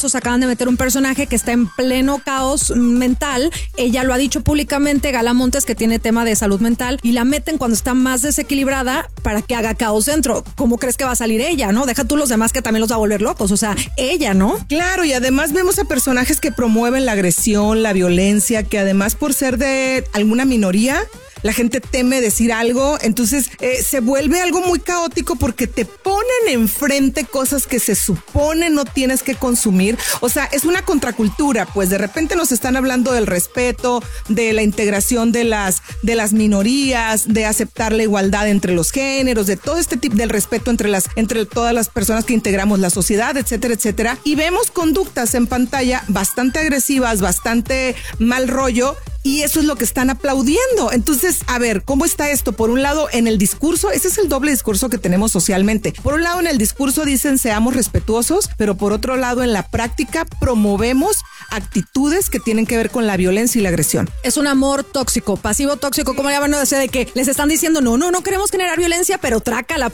famosos acaban de meter un personaje que está en pleno caos mental. Ella lo ha dicho públicamente, Gala Montes, que tiene tema de salud mental, y la meten cuando está más desequilibrada para que haga caos dentro. ¿Cómo crees que va a salir ella, no? Deja tú los demás que también los va a volver locos. O sea, ella, ¿no? Claro, y además vemos a personajes que promueven la agresión, la violencia, que además por ser de alguna minoría, la gente teme decir algo, entonces se vuelve algo muy caótico porque te ponen enfrente cosas que se supone no tienes que consumir. O sea, es una contracultura, pues de repente nos están hablando del respeto, de la integración de las minorías, de aceptar la igualdad entre los géneros, de todo este tipo del respeto entre todas las personas que integramos la sociedad, etcétera, etcétera. Y vemos conductas en pantalla bastante agresivas, bastante mal rollo, y eso es lo que están aplaudiendo. Entonces, a ver, ¿cómo está esto? Por un lado, en el discurso, ese es el doble discurso que tenemos socialmente. Por un lado, en el discurso dicen seamos respetuosos, pero por otro lado, en la práctica promovemos actitudes que tienen que ver con la violencia y la agresión. Es un amor tóxico, pasivo tóxico, como ya van a decir, de que les están diciendo no queremos generar violencia, pero trácala,